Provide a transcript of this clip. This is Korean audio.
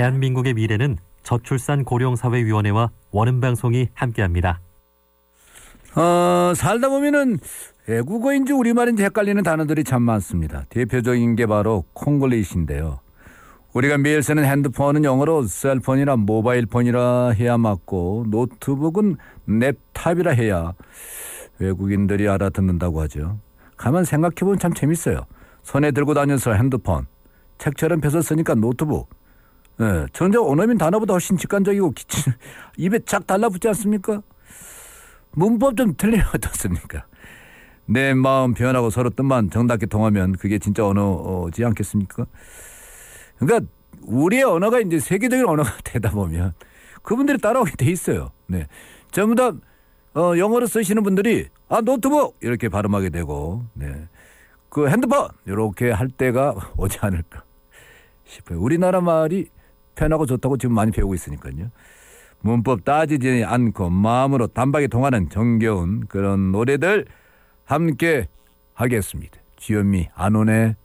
대한민국의 미래는 저출산 고령사회위원회와 원음방송이 함께합니다. 살다 보면은 외국어인지 우리말인지 헷갈리는 단어들이 참 많습니다. 대표적인 게 바로 콩글리시인데요. 우리가 매일 쓰는 핸드폰은 영어로 셀폰이나 모바일폰이라 해야 맞고, 노트북은 랩탑이라 해야 외국인들이 알아듣는다고 하죠. 가만 생각해보면 참 재밌어요. 손에 들고 다녀서 핸드폰, 책처럼 펴서 쓰니까 노트북. 전혀 원어민 단어보다 훨씬 직관적이고 입에 착 달라붙지 않습니까? 문법 좀 틀리면 어떻습니까? 내 마음 표현하고 서로 뜻만 정답게 통하면 그게 진짜 언어지 않겠습니까? 그러니까 우리의 언어가 이제 세계적인 언어가 되다 보면 그분들이 따라오게 돼 있어요. 네, 전부 다 영어로 쓰시는 분들이 노트북 이렇게 발음하게 되고, 네, 그 핸드폰 이렇게 할 때가 오지 않을까 싶어요. 우리나라 말이 편하고 좋다고 지금 많이 배우고 있으니까요. 문법 따지지 않고 마음으로 단박에 통하는 정겨운 그런 노래들 함께 하겠습니다. 주현미 안 오네.